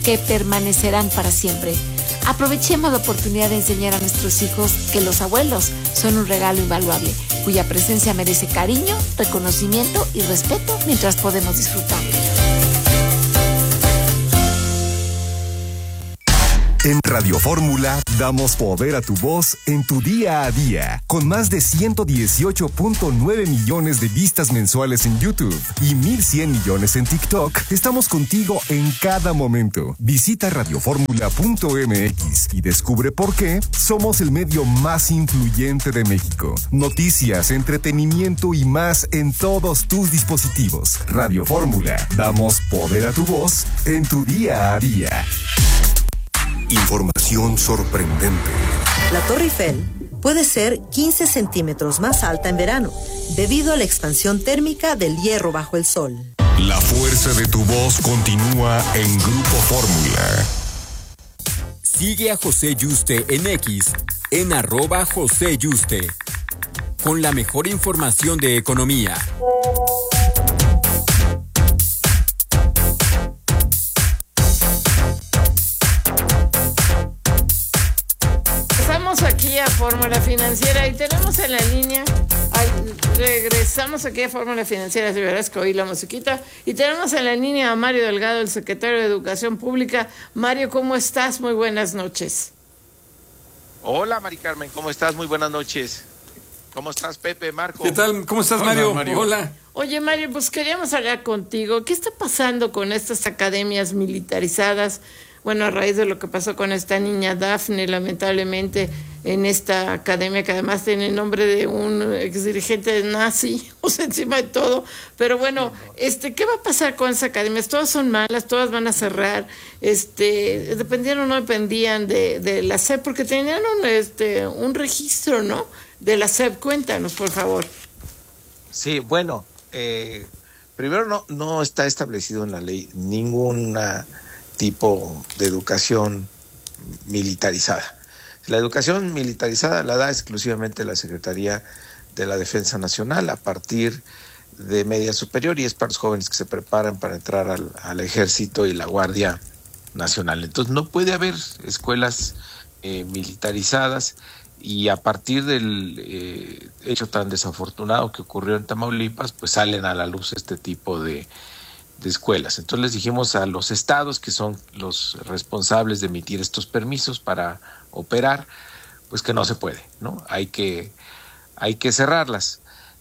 que permanecerán para siempre. Aprovechemos la oportunidad de enseñar a nuestros hijos que los abuelos son un regalo invaluable, cuya presencia merece cariño, reconocimiento y respeto mientras podemos disfrutar. En Radio Fórmula damos poder a tu voz en tu día a día. Con más de 118.9 millones de vistas mensuales en YouTube y 1,100 millones en TikTok, estamos contigo en cada momento. Visita radioformula.mx y descubre por qué somos el medio más influyente de México. Noticias, entretenimiento y más en todos tus dispositivos. Radio Fórmula, damos poder a tu voz en tu día a día. Información sorprendente. La Torre Eiffel puede ser 15 centímetros más alta en verano, debido a la expansión térmica del hierro bajo el sol. La fuerza de tu voz continúa en Grupo Fórmula. Sigue a José Yuste en X, en @JoséYuste, con la mejor información de economía. Aquí a Fórmula Financiera y tenemos en la línea, regresamos aquí a Fórmula Financiera, si verás que oí la musiquita, y tenemos en la línea a Mario Delgado, el secretario de Educación Pública. Mario, ¿cómo estás? Muy buenas noches. Hola, Mari Carmen, ¿cómo estás? Muy buenas noches. ¿Cómo estás, Pepe, Marco? ¿Qué tal? ¿Cómo estás, Mario? Hola. Oye, Mario, pues queríamos hablar contigo. ¿Qué está pasando con estas academias militarizadas? Bueno, a raíz de lo que pasó con esta niña Dafne, lamentablemente, en esta academia que además tiene el nombre de un exdirigente nazi, o sea, encima de todo. Pero bueno, ¿qué va a pasar con esas academias? Todas son malas, todas van a cerrar, dependían o no dependían de la SEP, porque tenían un registro, ¿no? De la SEP. Cuéntanos, por favor. Sí, bueno, primero no está establecido en la ley ninguna tipo de educación militarizada. La educación militarizada la da exclusivamente la Secretaría de la Defensa Nacional a partir de media superior, y es para los jóvenes que se preparan para entrar al Ejército y la Guardia Nacional. Entonces no puede haber escuelas militarizadas, y a partir del hecho tan desafortunado que ocurrió en Tamaulipas, pues salen a la luz este tipo de escuelas. Entonces les dijimos a los estados, que son los responsables de emitir estos permisos para operar, pues que no se puede, ¿no? Hay que cerrarlas.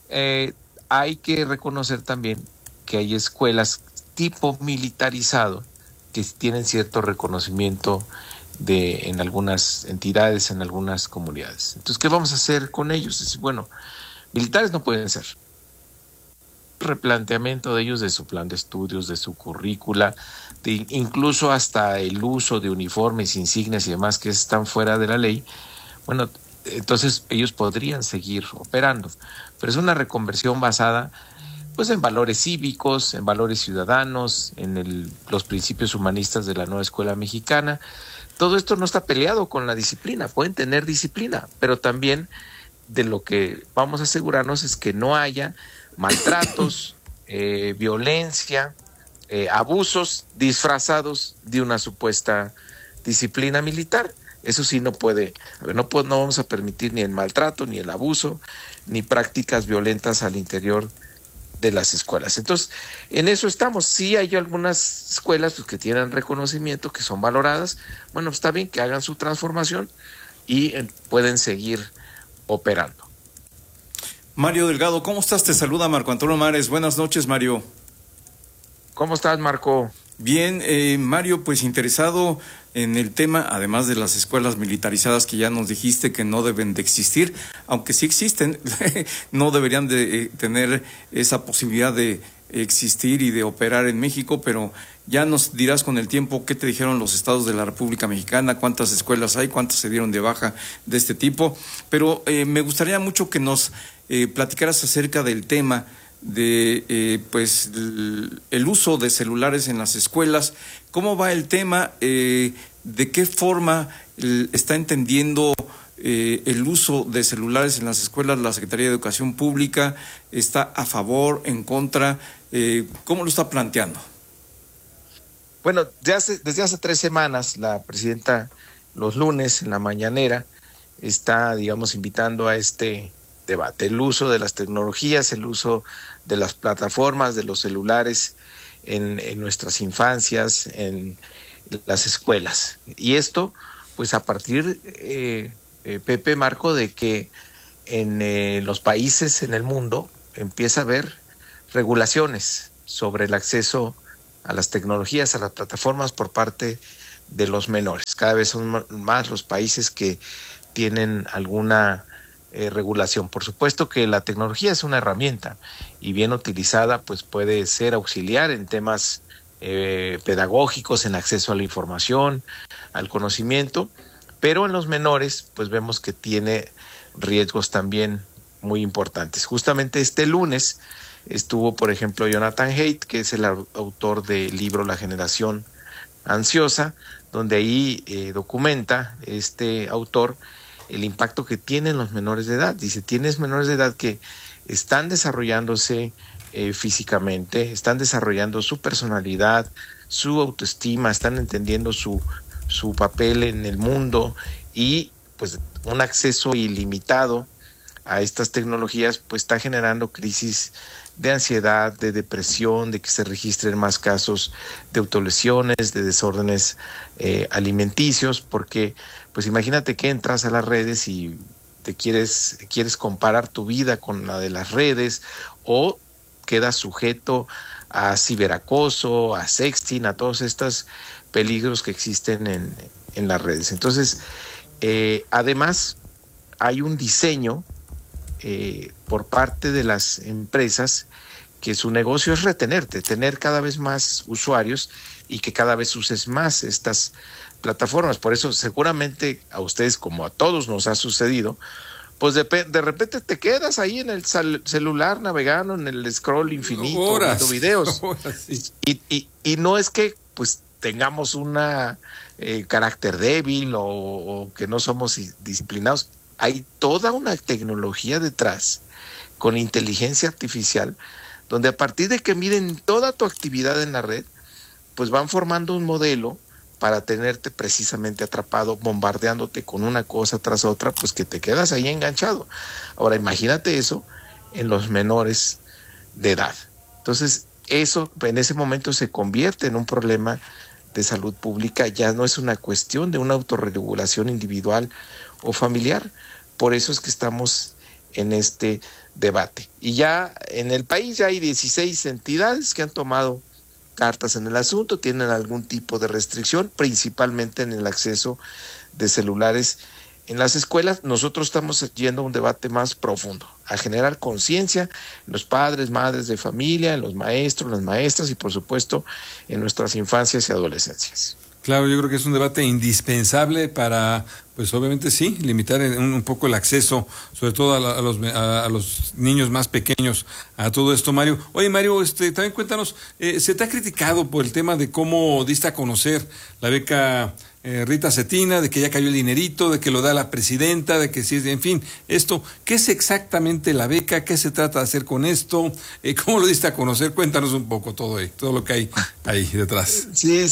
Hay que reconocer también que hay escuelas tipo militarizado que tienen cierto reconocimiento en algunas entidades, en algunas comunidades. Entonces, ¿qué vamos a hacer con ellos? Es decir, bueno, militares no pueden ser. Replanteamiento de ellos, de su plan de estudios, de su currícula, incluso hasta el uso de uniformes, insignias y demás que están fuera de la ley. Bueno, entonces ellos podrían seguir operando, pero es una reconversión basada pues en valores cívicos, en valores ciudadanos, en los principios humanistas de la nueva escuela mexicana. Todo esto no está peleado con la disciplina, pueden tener disciplina, pero también de lo que vamos a asegurarnos es que no haya maltratos, violencia, abusos disfrazados de una supuesta disciplina militar. Eso sí no puede, no vamos a permitir ni el maltrato, ni el abuso, ni prácticas violentas al interior de las escuelas. Entonces, en eso estamos. Sí hay algunas escuelas pues, que tienen reconocimiento, que son valoradas. Bueno, está bien que hagan su transformación y pueden seguir operando. Mario Delgado, ¿cómo estás? Te saluda Marco Antonio Mares. Buenas noches, Mario. ¿Cómo estás, Marco? Bien, Mario, pues interesado en el tema, además de las escuelas militarizadas que ya nos dijiste que no deben de existir, aunque sí existen, no deberían de tener esa posibilidad de existir y de operar en México, pero ya nos dirás con el tiempo qué te dijeron los estados de la República Mexicana, cuántas escuelas hay, cuántas se dieron de baja de este tipo, pero me gustaría mucho que nos platicaras acerca del tema de pues el uso de celulares en las escuelas. ¿Cómo va el tema? ¿De qué forma está entendiendo el uso de celulares en las escuelas la Secretaría de Educación Pública? ¿Está a favor, en contra? ¿Cómo lo está planteando? Mira, Bueno, desde hace 3 semanas la presidenta los lunes en la mañanera está, digamos, invitando a este debate, el uso de las tecnologías, el uso de las plataformas, de los celulares en nuestras infancias, en las escuelas. Y esto, pues a partir, Pepe, Marco, de que en los países en el mundo empieza a haber regulaciones sobre el acceso a las tecnologías, a las plataformas por parte de los menores. Cada vez son más los países que tienen alguna regulación. Por supuesto que la tecnología es una herramienta y bien utilizada pues puede ser auxiliar en temas pedagógicos, en acceso a la información, al conocimiento, pero en los menores pues vemos que tiene riesgos también muy importantes. Justamente este lunes estuvo, por ejemplo, Jonathan Haidt, que es el autor del libro La generación ansiosa, donde ahí documenta este autor el impacto que tienen los menores de edad. Dice, tienes menores de edad que están desarrollándose físicamente, están desarrollando su personalidad, su autoestima, están entendiendo su papel en el mundo y pues un acceso ilimitado a estas tecnologías pues está generando crisis de ansiedad, de depresión, de que se registren más casos de autolesiones, de desórdenes alimenticios, porque pues imagínate que entras a las redes y te quieres comparar tu vida con la de las redes o quedas sujeto a ciberacoso, a sexting, a todos estos peligros que existen en las redes. Entonces, además, hay un diseño por parte de las empresas que su negocio es retenerte, tener cada vez más usuarios y que cada vez uses más estas plataformas. Por eso seguramente a ustedes, como a todos nos ha sucedido, pues de repente te quedas ahí en el celular navegando en el scroll infinito, viendo videos. Sí. Y no es que pues tengamos una carácter débil o que no somos disciplinados. Hay toda una tecnología detrás con inteligencia artificial donde a partir de que miden toda tu actividad en la red, pues van formando un modelo para tenerte precisamente atrapado, bombardeándote con una cosa tras otra, pues que te quedas ahí enganchado. Ahora imagínate eso en los menores de edad. Entonces eso en ese momento se convierte en un problema de salud pública, ya no es una cuestión de una autorregulación individual o familiar. Por eso es que estamos en este debate. Y ya en el país ya hay 16 entidades que han tomado cartas en el asunto, tienen algún tipo de restricción, principalmente en el acceso de celulares en las escuelas. Nosotros estamos yendo a un debate más profundo, a generar conciencia en los padres, madres de familia, en los maestros, las maestras y por supuesto en nuestras infancias y adolescencias. Claro, yo creo que es un debate indispensable para, pues obviamente sí, limitar un poco el acceso, sobre todo a los niños más pequeños, a todo esto, Mario. Oye, Mario, también cuéntanos, se te ha criticado por el tema de cómo diste a conocer la beca Rita Cetina, de que ya cayó el dinerito, de que lo da la presidenta, de que sí, en fin, esto, ¿qué es exactamente la beca? ¿Qué se trata de hacer con esto? ¿Cómo lo diste a conocer? Cuéntanos un poco todo lo que hay ahí detrás. Sí,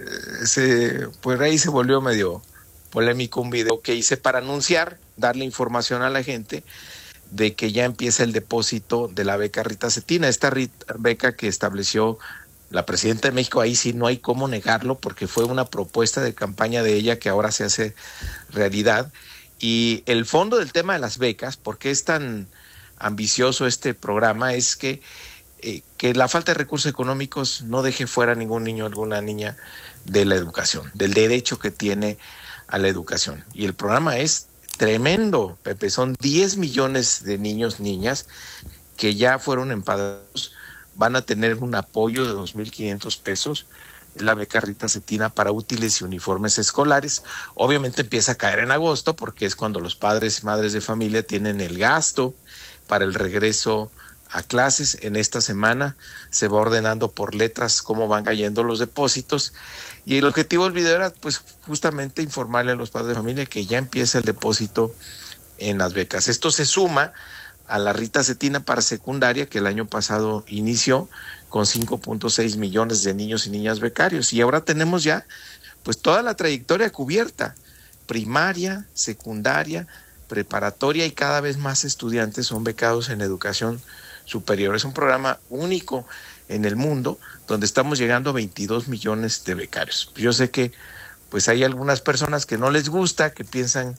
pues ahí se volvió medio polémico un video que hice para anunciar, darle información a la gente de que ya empieza el depósito de la beca Rita Cetina, esta beca que estableció la presidenta de México. Ahí sí no hay cómo negarlo porque fue una propuesta de campaña de ella que ahora se hace realidad. Y el fondo del tema de las becas, ¿por qué es tan ambicioso este programa? Es que la falta de recursos económicos no deje fuera a ningún niño o alguna niña de la educación, del derecho que tiene a la educación. Y el programa es tremendo, Pepe, son 10 millones de niños, niñas que ya fueron empadronados, van a tener un apoyo de 2,500 pesos, la beca Rita Cetina para útiles y uniformes escolares. Obviamente empieza a caer en agosto porque es cuando los padres y madres de familia tienen el gasto para el regreso a clases. En esta semana se va ordenando por letras cómo van cayendo los depósitos y el objetivo del video era pues justamente informarle a los padres de familia que ya empieza el depósito en las becas. Esto se suma a la Rita Cetina para secundaria que el año pasado inició con 5.6 millones de niños y niñas becarios. Y ahora tenemos ya pues toda la trayectoria cubierta, primaria, secundaria, preparatoria, y cada vez más estudiantes son becados en educación superior. Es un programa único en el mundo donde estamos llegando a 22 millones de becarios. Yo sé que pues hay algunas personas que no les gusta, que piensan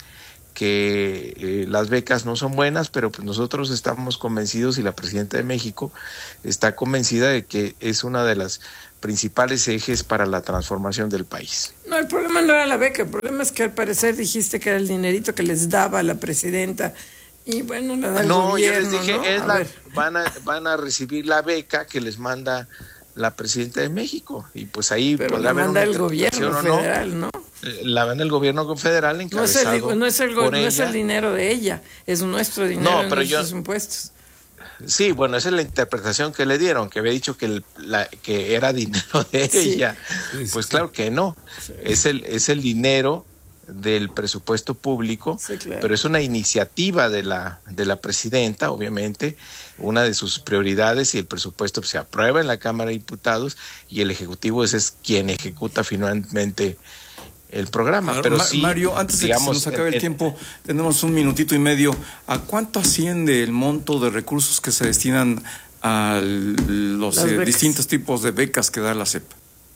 que las becas no son buenas, pero pues nosotros estamos convencidos, y la presidenta de México está convencida de que es una de las principales ejes para la transformación del país. No, el problema no era la beca, el problema es que al parecer dijiste que era el dinerito que les daba la presidenta, y bueno, la da el gobierno, yo les dije, ¿no? van a recibir la beca que les manda la presidenta de México, y pues ahí pero podrá la haber manda una el gobierno federal, ¿no? La manda el gobierno federal encabezado no es el dinero de ella, es nuestro dinero, en nuestros impuestos. Sí, bueno, esa es la interpretación que le dieron, que había dicho que era dinero de ella. Sí, pues claro que no, sí. Es el dinero del presupuesto público, sí, claro. Pero es una iniciativa de la presidenta, obviamente, una de sus prioridades, y el presupuesto se aprueba en la Cámara de Diputados y el Ejecutivo es quien ejecuta finalmente el programa. Pero sí, Mario, antes de que se nos acabe el tiempo, tenemos un minutito y medio. ¿A cuánto asciende el monto de recursos que se destinan a los distintos tipos de becas que da la SEP?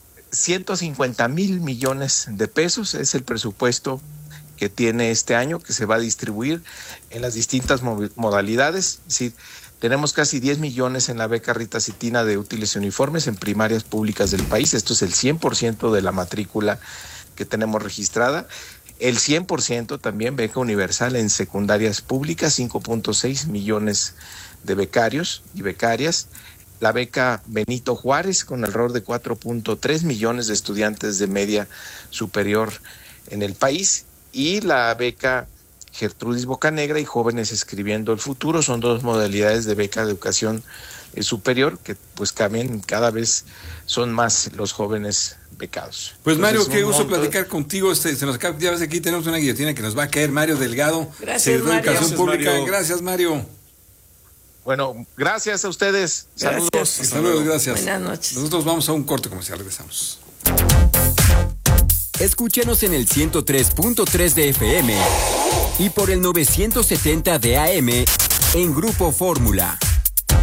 150,000 millones de pesos es el presupuesto que tiene este año, que se va a distribuir en las distintas modalidades. Sí, tenemos casi 10 millones en la beca Rita Cetina de útiles y uniformes en primarias públicas del país. Esto es el 100% de la matrícula que tenemos registrada. El 100% también beca universal en secundarias públicas, 5.6 millones de becarios y becarias. La beca Benito Juárez, con alrededor de 4.3 millones de estudiantes de media superior en el país. Y la beca Gertrudis Bocanegra y Jóvenes Escribiendo el Futuro. Son dos modalidades de beca de educación superior que pues cambian, cada vez son más los jóvenes becados. Pues Mario, qué gusto platicar contigo. Se nos acaba, ya ves, aquí tenemos una guillotina que nos va a caer. Mario Delgado, gracias, Mario. Educación Pública. Gracias, Mario. Bueno, gracias a ustedes. Gracias. Saludos. Hasta luego, gracias. Buenas noches. Nosotros vamos a un corte comercial, regresamos. Escúchanos en el 103.3 de FM y por el 970 de AM en Grupo Fórmula.